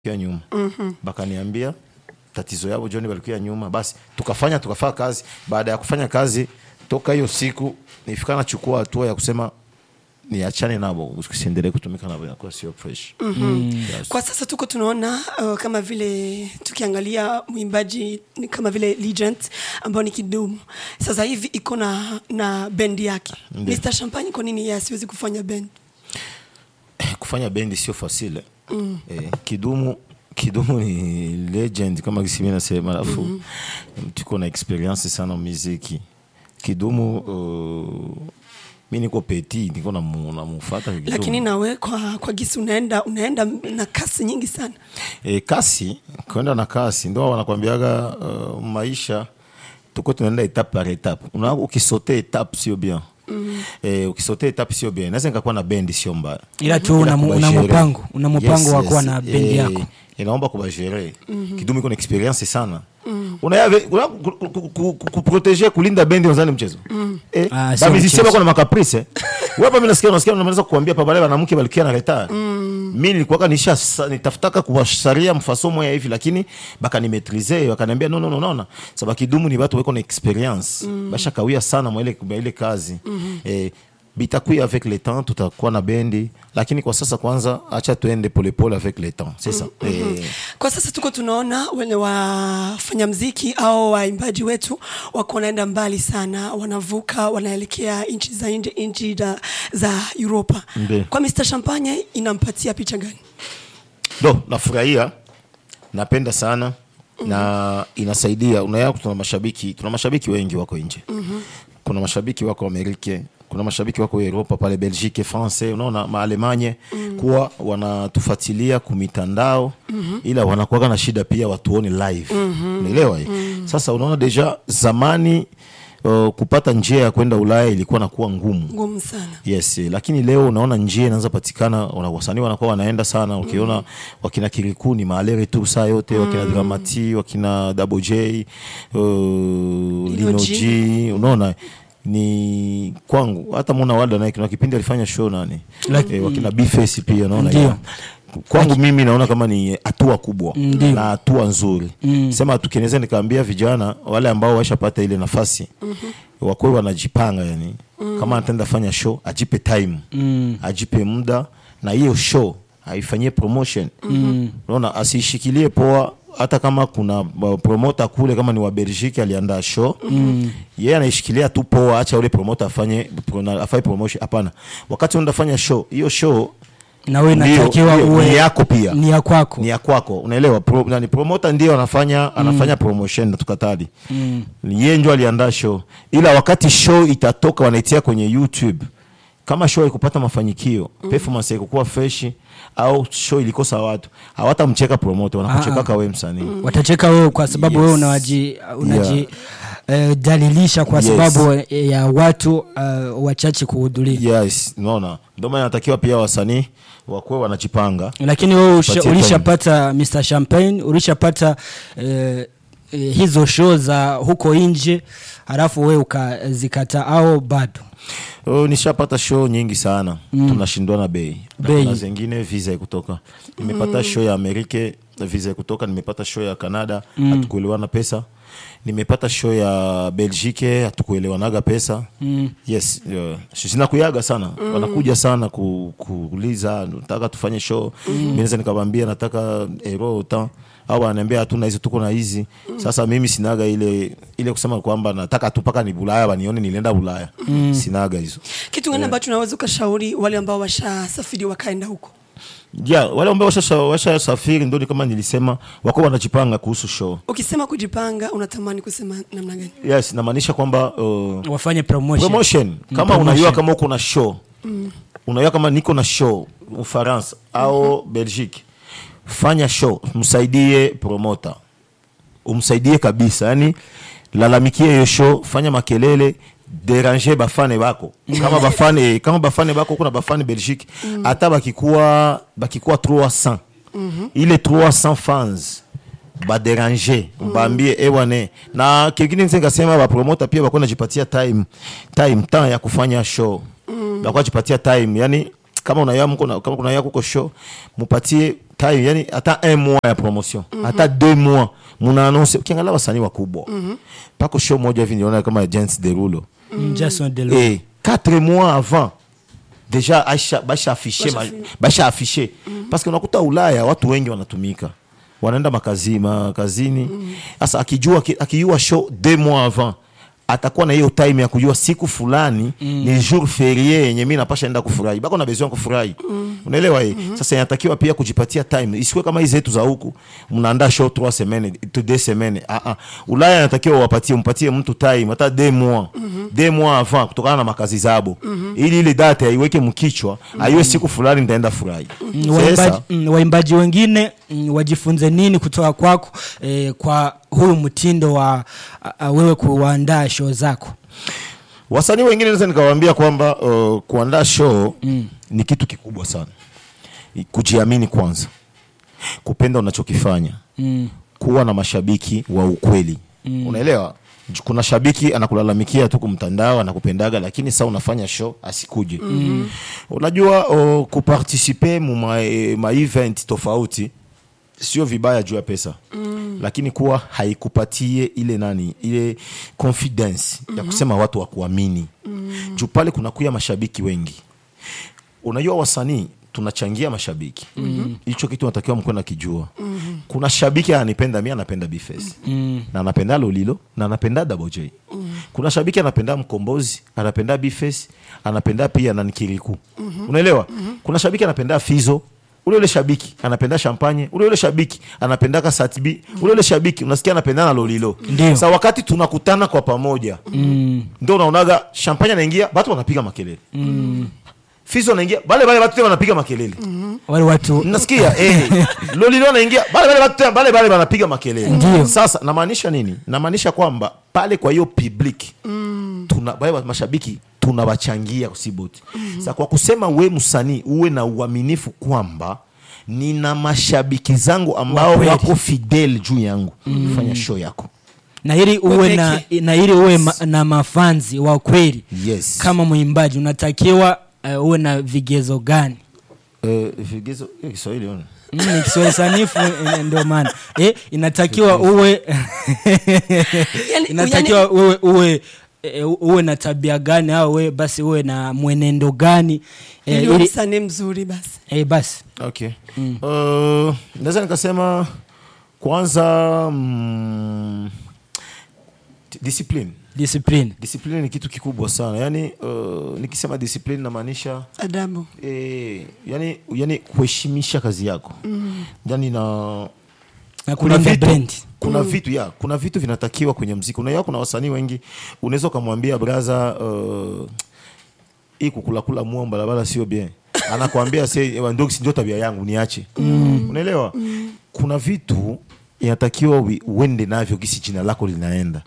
Kwa nyuma. Bakaniambia tatizo yao John walikuwa nyuma. Basi tukafanya kazi. Baada ya kufanya kazi toka hiyo siku nifika na chukua hatua ya kusema niachane nabo usiendelee kutumika nabo inakuwa sio fresh. Yes. Kwa sasa tuko tunaona kama vile tukiangalia mwimbaji ni kama vile Legend ambao ni Kidumu. Sasa hivi iko na band yake. Mr. Champagne kwa nini siwezi kufanya band? Kufanya band sio fasile. Kidumu ni legend kama kisimina sema alafu tuko na experience sana muziki. Kidumu mimi niko petit niko na mufuata Kidumu. Lakini nawe kwa gisi unaenda na kasi nyingi sana. Kasi kwenda na kasi ndio wanakuambiaga maisha tuko tunaenda etape par etape. Ukisote etape sio bien. Ukisote etape sio bien. Naweza nikakuwa na band sio mbaya. Ila tu una mpango wa kuwa na band yako. Inaomba kubajere. Kidumu iko na experience sana. Unayave kuproteger kulinda bendi wanzani mchezo. Bamizisema kwa na makaprice. Wewe mimi nasikia unaweza kukuambia pa wale wanamke walikia na retard. Mimi nilikuwa nitafutaka kuwasharia mfasomo ya hivi lakini baka ni maîtriser wakaniambia no. Sababu Kidumu ni watu wako na experience. Basha kawia sana mwa ile kazi. Bitakuya avec le temps tutakuwa na bendi lakini kwa sasa kwanza acha tuende polepole avec le temps c'est ça. Kwa sasa tuko tunaona wale wafanya muziki au waimbaji wetu wako naenda mbali sana, wanavuka wanaelekea nchi za Europa. Kwa Mr. Champagne inampatia picha gani? Nafurahia, napenda sana na inasaidia. Unaona tuna mashabiki wengi wako nje. Kuna mashabiki wako Amerika, kuna mashabiki wako Europa pale Belgique, France, unaona Maalemanye kuwa wanatufuatilia kumitandao ila wanakuwa na shida pia watuone live. Unaelewa hii? Sasa unaona deja zamani kupata njia ya kwenda Ulaya ilikuwa nakuwa ngumu sana. Yes, lakini leo unaona njia inaanza patikana, wasanii wanakuwa wanaenda sana. Ukiona wakina Kirikuni Malere tu saa yote, wakina Dramati, wakina Double J, Lino G, unaona ni kwangu hata muona Walda naye kuna kipindi alifanya show nani wakina B-Face pia unaona kwangu mimi naona kama ni hatua kubwa na hatua nzuri. Sema tukieneza nikaambia vijana wale ambao washapata ile nafasi wakwe wanajipanga yani kama anatenda fanya show ajipe time ajipe muda na hiyo show haifanyie promotion. Unaona asishikilie poa hata kama kuna promoter kule kama ni wa Belgique aliandaa show yeye anaishikilia tu poa acha ule promoter afanye promotion. Hapana, wakati unafanya show hiyo show na wewe unatakiwa uwe ni yako pia ni ya kwako unaelewa. Promoter ndio anafanya promotion na tukatali yeye ndio aliandaa show ila wakati show itatoka wanaitia kwenye YouTube kama show ikupata mafanikio performance ikuwa fresh au show ilikosa watu hawatamcheka promoter wanakucheka wewe msanii. Watacheka wewe kwa sababu wewe unaji dalilisha kwa sababu ya watu wachache kuhudhuria. Yes, unaona ndio maana natakiwa pia wasanii wakwe wanajipanga. Lakini wewe ulishapata Mr. Champagne, ulishapata hizo show za huko nje halafu wewe ukazikata au bado? Nishapata show nyingi sana. Tunashindwana bei. Na zingine visa kutoka. Nimepata show ya Amerika visa kutoka, nimepata show ya Canada hatukuelewana pesa. Nimepata show ya Belgique hatukuelewanaga pesa. Yes, sinakuyaga sana. Wanakuja sana kuuliza nataka tufanye show. Mimi naweza nikamwambia nataka euro temps au ananiambia hatuna hizo tuko na hizi. Sasa mimi sinaga ile kusema kwamba nataka tu paka ni Bulaya banione nilienda Bulaya. Sinaga hizo. Kitu gani ambacho unaweza kushauri wale ambao washasafiri wakaenda huko? Wale ambao washasafiri ndio kama nilisema wako wanajipanga kuhusu show. Ukisema kujipanga unatamani kusema namna gani? Yes, namaanisha kwamba wafanye promotion. Kama unajua kama uko na show. Unajua kama niko na show Ufaransa au Belgique. Fanya show, msaidie promoter. Umsaidie kabisa. Yani lalamikie hiyo show, fanya makelele, déranger bafane bako. Kama bafane bako kuna bafane Belgique, hata bakikuwa 300. Ile 300 fans ba déranger, mbambie ewane. Na kingine ningesema ba promoter pia bako najipatia time ya kufanya show. Bako najipatia time, yani kama unayamko kama kuna yako show mupatie time yani hata 1 mois ya promotion hata 2 mois muna annonce ukiangalia wasanii wakubwa pako show moja hivi niona kama Gents Derulo Jason Derulo 4 mois avant déjà basha affiché parce que unakuta Ulaya watu wengi wanatumika wanaenda makazini sasa akijua show 2 mois avant atakuwa na hiyo time ya kujua siku fulani ni jour férié yenye mimi napasha enda kufurahi bako na besoin kufurahi unaelewa hii sasa inatakiwa pia kujipatia time isiwe kama hizo zetu za huku mnaandaa show 3 semaines to 2 semaines Ulaya inatakiwa mpatie mtu time hata 2 mois 2 mois avant kutokana na makazi zabo ili ile date aiweke mkichwa aiwe siku fulani nitaenda furahi waimbaji wengine wajifunze nini kutoka kwako kwa huyu mtindo wa wewe kuandaa show zako? Wasanii wengine naweza nikawaambia kwamba kuandaa show ni kitu kikubwa sana. Kujiamini kwanza. Kupenda unachokifanya. Kuwa na mashabiki wa ukweli. Unaelewa? Kuna shabiki anakulalamikia tu kumtandao anakupendaga lakini sasa unafanya show asikuje. Unajua kuparticiper ma event tofauti sio vibaya juu ya pesa. Lakini kuwa haikupatie ile confidence ya kusema watu wa kuamini. Juu pale kuna kuya mashabiki wengi. Unajua wasanii tunachangia mashabiki. Hicho kitu natakiwa mko na kijua. Kuna shabiki ananipenda mimi anapenda Bface. Na anapenda Lolilo na anapenda Double J. Kuna shabiki anapenda Mkombozi, anapenda Bface, anapenda pia na Nikiriku. Unaelewa? Kuna shabiki anapenda Fizo. Ule shabiki anapenda Champagne, ule shabiki anapenda Kasatbi, ule shabiki unasikia anapenda na Lolilo. Sasa wakati tunakutana kwa pamoja ndio unaonaga Champagne anaingia watu wanapiga makelele. Fizo anaingia wale watu wanapiga makelele. Wale watu unasikia Lolilo anaingia wale wanapiga makelele. Sasa namaanisha nini? Namaanisha kwamba pale kwa hiyo public wale mashabiki tunawachangia usiboti. Sasa kwa kusema we msanii uwe na uaminifu kwamba nina mashabiki zangu ambao wako fidel juu yangu fanya show yako. Na ili uwe na mafanzi wa kweli. Yes. Kama muimbaji unatakiwa uwe na vigezo gani? Vigezo Kiswahili ona. Kiswahili sanifu ndio maana. Inatakiwa uwe inatakiwa uwe na tabia gani au wewe basi uwe na mwenendo gani ili msanii mzuri basi. Basi. Okay. Naweza nikasema kwanza discipline ni kitu kikubwa sana. Yaani nikisema discipline namaanisha adabu. Yani kuheshimisha kazi yako. Yaani na kulinda brand. Kuna vitu vinatakiwa kwenye muziki. Unajua kuna wasanii wengi unaweza kumwambia brother hii kukula muomba barabara sio bien. Anakuambia ndio ndio tabia yangu niache. Unaelewa? Kuna vitu inatakiwa uende navyo kisi jina lako linaenda.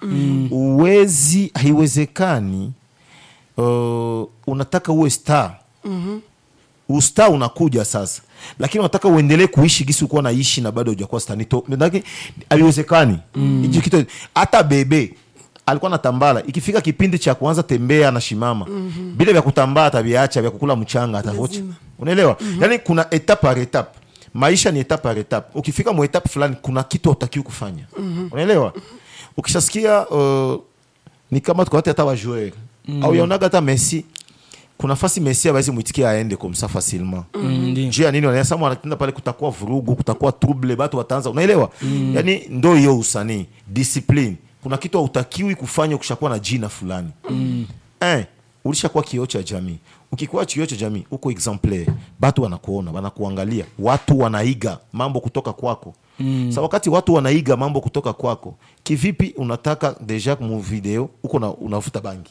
Haiwezekani unataka uwe star. Ustar unakuja sasa. Lakini unataka uendelee kuishi gisi uko naishi na bado hujakuwa star. Lakini haiwezekani. Hicho kitu hata bebe alikuwa anatambala ikifika kipindi cha kuanza tembea na shimama. Bila vya kutambaa ataviacha vya kukula mchanga atavocha. Unaelewa? Yaani kuna etape par etape. Maisha ni etape par etape. Ukifika mu etape fulani kuna kitu utakiwa kufanya. Unaelewa? Ukishasikia ni kama tukawate hata wa joueur au yaonaga hata Messi kuna fasi Messi hawezi muitikia aende kwa msafa facilement. Njia nini wanasema wanatenda pale kutakuwa vurugu, kutakuwa trouble, watu wataanza. Unaelewa? Yaani ndio hiyo usanii, discipline. Kuna kitu hutakiwi kufanya ukishakuwa na jina fulani. Ulishakuwa kioo cha jamii. Ukikuwa kioo cha jamii, uko exemplaire. Watu wanakuona, wanakuangalia. Watu wanaiga mambo kutoka kwako. Sasa wakati watu wanaiga mambo kutoka kwako, kivipi unataka deja mu video uko unavuta bangi?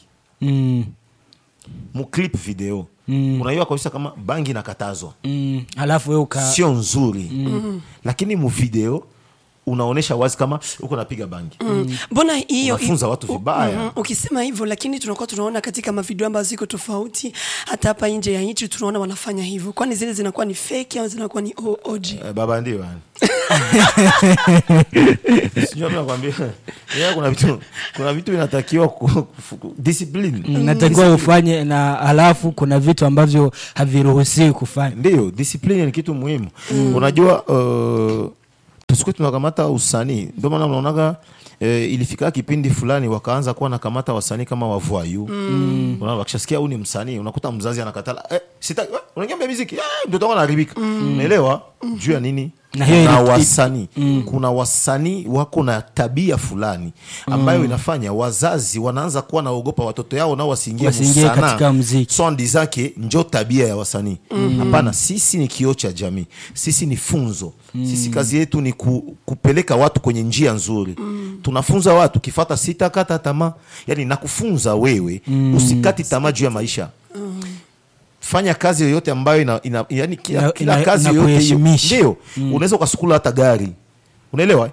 Mu clip video. Unaiwa kabisa kama bangi inakatazwa. Alafu wewe sio nzuri. Lakini mu video unaonesha wazi kama uko napiga bangi. Mbona hiyo unafunza watu vibaya. Ukisema hivyo, lakini tunakuwa tunaona katika mavideo ambazo ziko tofauti hata hapa nje ya nchi tunaona wanafanya hivyo. Kwani zile zinakuwa ni fake au zinakuwa ni OG? Baba ndio bwana. Sio nakwambia. Kuna vitu vinatakiwa discipline. Natakiwa ufanye na alafu kuna vitu ambavyo haviruhusiwi kufanya. Ndio, discipline ni kitu muhimu. Unajua tusiku tunakamata usanii. Ndio maana unaonaga ilifika kipindi fulani wakaanza kuwa nakamata wasanii kama wavoyu. Unaona wakishasikia huyu ni msanii, unakuta mzazi anakatala, sitaki unaniambia muziki, mtoto wangu anaharibika. Unaelewa? Juu ya nini? Na wasanii. Kuna wasanii wako na tabia fulani ambayo inafanya wazazi wanaanza kuwa naogopa watoto yao nao wasiingie katika muziki. Sondi zake ndio tabia ya wasanii. Hapana, sisi ni kioo cha jamii. Sisi ni funzo. Sisi kazi yetu ni kupeleka watu kwenye njia nzuri. Tunafunza watu kifuata sitakata tamaa. Yaani nakufunza wewe usikati tamaa juu ya maisha. Fanya kazi yoyote ambayo yani kila kazi yoyote ndio unaweza ukasukula hata gari. Unaelewa?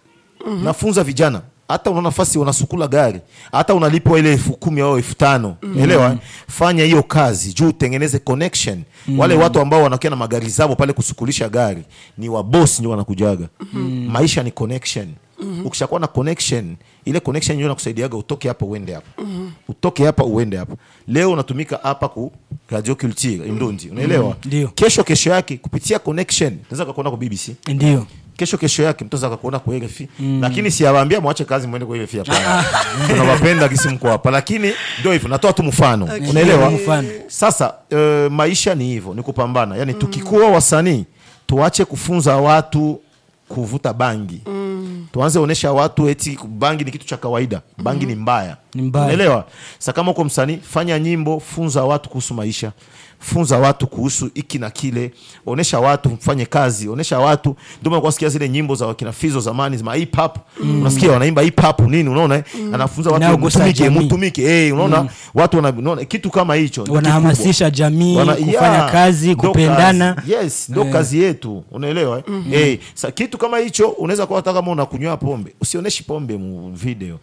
Nafunza vijana hata una nafasi unasukula gari, hata unalipwa ile 10,000 au 5,000. Unaelewa? Fanya hiyo kazi juu utengeneze connection. Wale watu ambao wanakia na magari zao pale kusukulisha gari ni wa boss ndio wanakujaga. Maisha ni connection. Ukishakuwa na connection, ile connection ndio inakusaidiaga utoke hapa uende hapa. Utoke hapa uende hapa. Leo unatumika hapa ku Radio Culture Indundi. Unaelewa? Kesho yake kupitia connection unaweza kuona kwa BBC. Ndio. Kesho yake mtu anaweza kuona kwa RFI. Lakini siwaambia muache kazi muende kwa RFI hapa. Tunawapenda kisimko hapa, lakini ndio hivyo natoa tu mfano. Unaelewa? Sasa maisha ni hivyo, ni kupambana. Yaani tukikuwa wasanii tuache kufunza watu kuvuta bangi. Tuanze onesha watu eti bangi ni kitu cha kawaida. Bangi ni mbaya. Unaelewa? Sasa kama uko msanii, fanya nyimbo, funza watu kuhusu maisha. Funza watu kuhusu iki na kile. Onesha watu mfanye kazi. Onesha watu. Ndio maana kusikia zile nyimbo za wakina Fizo zamani za hip hop. Unasikia wanaimba hip hop nini, unaona? Anafunza watu mtumike. Unaona? Watu wanaona kitu kama hicho. Wanahamasisha jamii kufanya kazi, kupendana. Yes, ndio kazi yetu. Unaelewa? Sasa kitu kama hicho unaweza kuwa hata kama unakunywa pombe. Usioneshi pombe mu video.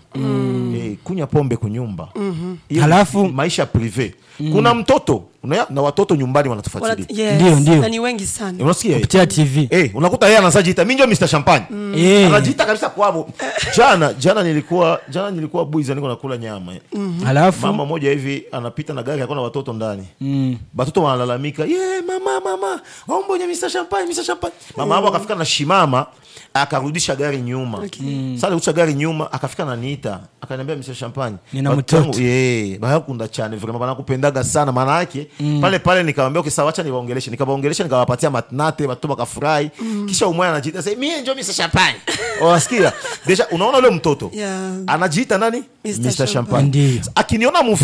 Kunywa pombe kunyumba. Halafu maisha privé. Kuna mtoto na watoto nyumbani wanatufuatilia. Ndio. Na ni wengi sana. Unasikia? Kupitia TV. Unakuta yeye anasajiita mimi ndio Mr. Champagne. Anajiita kabisa kwao. Jana nilikuwa Buiza niko nakula nyama. Halafu mama moja hivi anapita na gari akona watoto ndani. Watoto wanalalamika, mama, ombo nya Mr. Champagne. Mama hapo akafika na shimama akarudisha gari nyuma. Sasa alirudisha gari nyuma akafika na niita. Akaniambia Mr. Champagne, nina mtoto. Bahakunda chane vraiment banakupendaga sana maana yake. Pale nikamwambia okay sawa acha niwaongeleshe. Nikawaongelesha nikawapatia matnate watu wakafurahi. Kisha umwaya anajiita sasa mimi ndio Mr. Champagne. Wasikia? Deja unaona yule mtoto anajiita nani? Mr. Champagne. Akiniona mu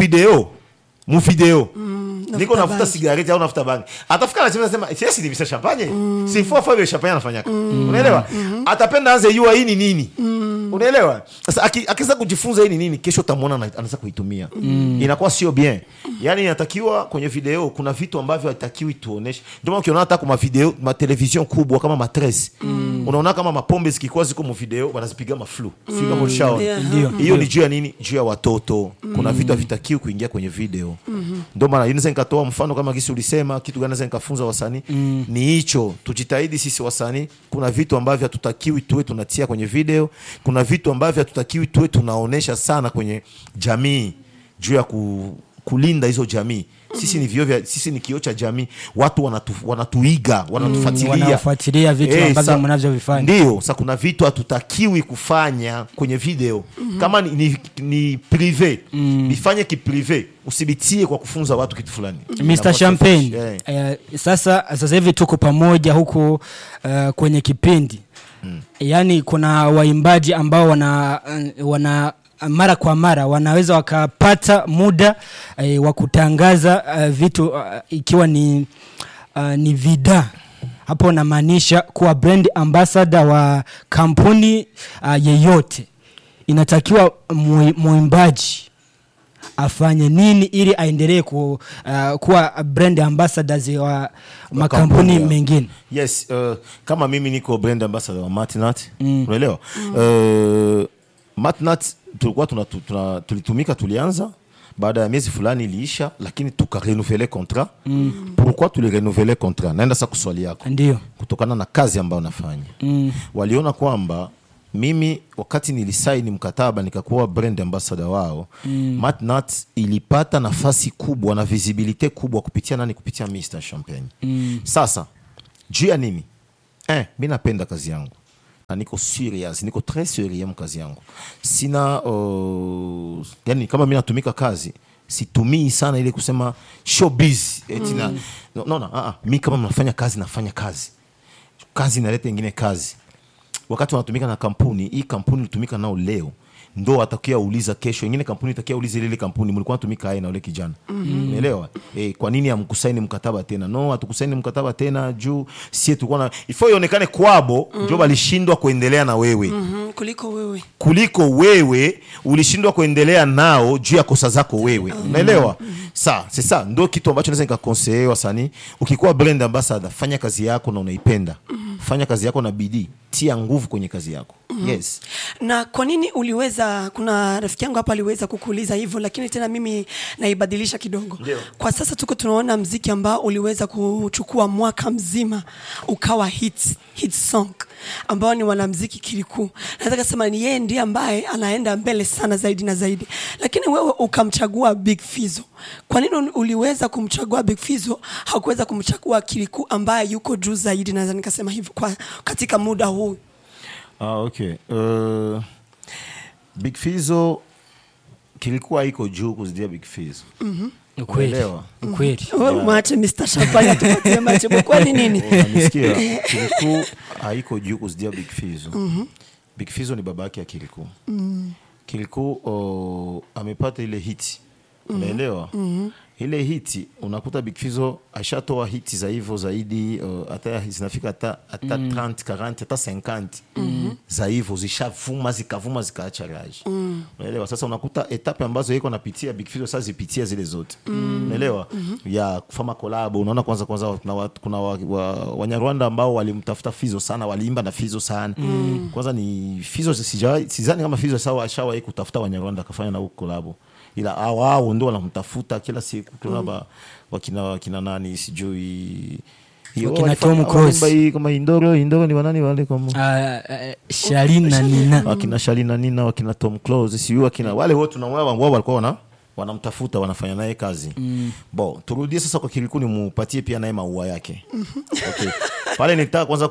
video niko nafuta sigareti au nafuta bangi. Atafika anasema sisi ni Mr. Champagne. Si Fabio Champagne anafanyaka. Unaelewa? Atapenda anze yua hii ni nini? Unaelewa? Sasa akianza kujifunza hii ni nini, kesho utamuona anaanza kuitumia. Inakuwa sio bien. Yaani inatakiwa kwenye video kuna vitu ambavyo hatakiwi tuoneshe. Ndio maana ukiona hata kwa video, ma television kubwa kama matress. Unaona kama mapombe zikikuwa ziko mu video wanazipiga maflu. Sio kama ulishaona. Hiyo ni juu ya nini? Juu ya watoto. Kuna vitu havitakiwi kuingia kwenye video. Ndio maana inaweza nikatoa mfano kama kisi ulisema kitu gani naweza nikafunza wasanii. Ni hicho, tujitahidi sisi wasanii. Kuna vitu ambavyo hatutakiwi tuwe tunatia kwenye video. Kuna vitu ambavyo hatutakiwi tuwe tunaonesha sana kwenye jamii juu ya kulinda hizo jamii. Sisi ni kioo cha jamii. Watu wanatuiga, wanafuatilia vitu ambavyo mnavyovifanya. Ndio, sasa kuna vitu hatutakiwi kufanya kwenye video. Kama ni privé, nifanye kiprivé. Usibitie kwa kufunza watu kitu fulani. Mr. Champagne. Sasa hivi tuko pamoja huko kwenye kipindi. Yaani kuna waimbaji ambao wana mara kwa mara wanaweza wakapata muda wa kutangaza vitu ikiwa ni vida. Hapo namaanisha kuwa brand ambassador wa kampuni yeyote. Inatakiwa muimbaji afanye nini ili aendelee kuwa brand ambassadors wa makampuni mengine? Yes, kama mimi niko brand ambassador wa Matnat, unaelewa? Matnat tulitumika, tulianza baada ya miezi fulani iliisha, lakini tukarenouveler contrat. Pourquoi tulirenouveler contrat? Naenda sasa kuswali yako. Ndio. Kutokana na kazi ambayo nafanya. Waliona kwamba mimi wakati nilisaini mkataba nikakuwa brand ambassador wao, Matnat ilipata nafasi kubwa na visibility kubwa kupitia nani? Kupitia Mr. Champagne. Sasa juu ya nini? Mimi napenda kazi yangu. Na niko serious, niko très serieux mkazi yangu. Sina yani kama mimi natumika kazi, situmii sana ile kusema showbiz etina. Mimi kama nafanya kazi. Kazi inaleta nyingine kazi. Wakati wanatumika na kampuni, hii kampuni ilitumika nao leo, ndo atakia uliza kesho nyingine kampuni itakia uliza ile kampuni mlikuwa natumika na ule kijana. Unaelewa? Kwa nini hamkusaini mkataba tena? No, hatukusaini mkataba tena juu sisi tulikuwa na ifo ionekane kwabo ndio walishindwa kuendelea na wewe. Kuliko wewe ulishindwa kuendelea nao juu ya kosa zako wewe. Unaelewa? Sasa ndio kitu ambacho naweza nikakonseil wasanii, ukikuwa brand ambassador, fanya kazi yako na unaipenda. Fanya kazi yako na bidii, tia nguvu kwenye kazi yako. Yes. Na kwa nini uliweza, kuna rafiki yangu hapa aliweza kukuuliza hivyo, lakini tena mimi naibadilisha kidogo. Kwa sasa tuko tunaona mziki ambao uliweza kuchukua mwaka mzima ukawa hit song, ambao ni wanamziki Kirikou. Nataka kusema ni yeye ndiye ambaye anaenda mbele sana zaidi na zaidi. Lakini wewe ukamchagua Big Fizzo. Kwa nini uliweza kumchagua Big Fizzo, hakuweza kumchagua Kirikou ambaye yuko juu zaidi? Naweza nikasema hivyo kwa katika muda huu. Okay. Big Fizzo, Kirikou haiko juu kuzidia Big Fizzo. Kweli. Mwache Mr. Champagne tupatie macho. Kwa nini? Unasikia? Kirikou haiko juu kuzidia Big Fizzo. Big Fizzo ni babake ya Kirikou. Kirikou amepata ile hit. Unaelewa? Ile hiti unakuta Big Fizzo ashatoa hiti za hivyo zaidi, hata zinafika hata 30, 40, hata 50 za hivyo, zishavuma zikaacha raji. Unaelewa? Sasa unakuta etape ambazo yeko napitia Big Fizzo sasa zipitia zile zote. Unaelewa? Ya kufanya collab, unaona kwanza kuna Wanyarwanda ambao walimtafuta Fizzo sana, waliimba na Fizzo sana. Kwanza ni Fizzo, sidhani kama Fizzo sawa ashawahi kutafuta Wanyarwanda akafanya na collab. Ila wao ndio wanamtafuta kila siku. Kuna wakina nani sijui wakina Tom Cruise kama Indoro ni wanani wale kama Shalina Nina, wakina Shalina Nina, wakina Tom Cruise, sijui wakina wale wote tunawao wao walikuwa wanamtafuta, wanafanya naye kazi. Turudie sasa kwa Kirikou, ni mupatie pia naye maua yake. Okay. Pale nitaka kwanza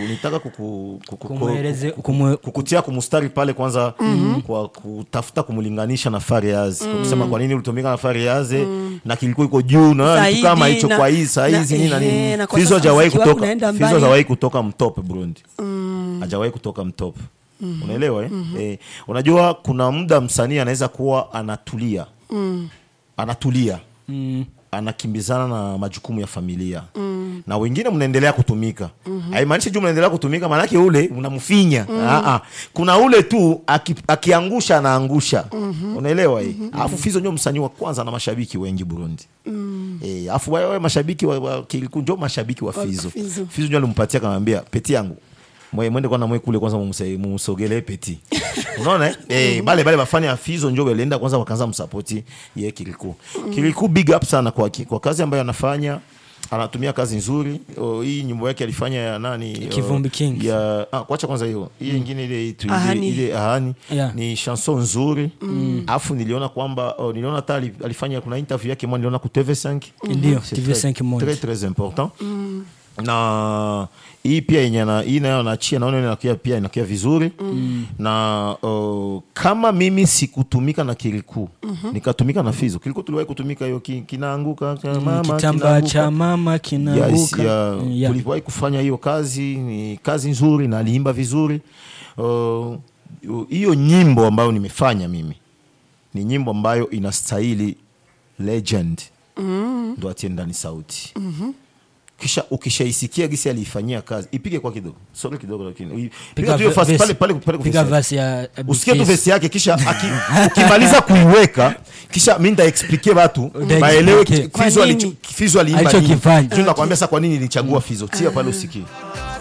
kukutia kumustari pale kwanza, kwa kutafuta kumulinganisha na Fariaz. Kusema kwa nini ulitumika na Fariaz na Kirikou iko juu na kitu kama hicho, kwa hizi nini na nini. Fizzo hajawahi kutoka mtop Burundi. Hajawahi kutoka mtop. Unaelewa? Unajua kuna muda msanii anaweza kuwa anatulia. Anakimbizana na majukumu ya familia. Na wengine mnaendelea kutumika. Haimaanishi juu mnaendelea kutumika maana yake ule unamfinya. Kuna ule tu akiangusha anaangusha. Unaelewa? Alafu Fizzo ndio msanii wa kwanza na mashabiki wengi Burundi. Alafu wao mashabiki wa Kirikou ndio mashabiki wa Fizzo. Fizzo ndio alimpatia, akamwambia peti yangu, mwende kwa na mwe kule kwanza mumsogelee peti. Unaona? Bale bafanya Fizzo ndio walienda kwanza wakaanza msupport yeye Kirikou. Kirikou big up sana kwa kazi ambayo anafanya. Anatumia kazi nzuri. Hii nyimbo yake alifanya ya nani? Kivumbi King. Ya kuacha kwanza hiyo. Hii nyingine ile Ahani ni chanson nzuri. Afu niliona kwamba niliona hata alifanya, kuna interview yake mwana niliona ku TV5. Ndio, TV5 moja. Très important. Na hii pia hii nayo naachia, naona inakuwa pia inakuwa vizuri. Na kama mimi sikutumika na Kirikou, nikatumika na Fizzo. Kirikou tuliwahi kutumika hiyo kinaanguka kitambaa cha mama kinaanguka. Tuliwahi kufanya hiyo kazi, ni kazi nzuri na aliimba vizuri. Hiyo nyimbo ambayo nimefanya mimi ni nyimbo ambayo inastahili legend ndo atie ndani sauti. kisha ukishaisikia gisi alifanyia kazi ipige kwa kidogo solo kidogo lakini piga tu fast pale piga verse ya usikie tu verse yake kisha ukimaliza kuiweka kisha mimi nita explique watu baelewe Fizo aliimba nini. Tunakwambia sasa kwa nini nilichagua Fizo tia pale usikie.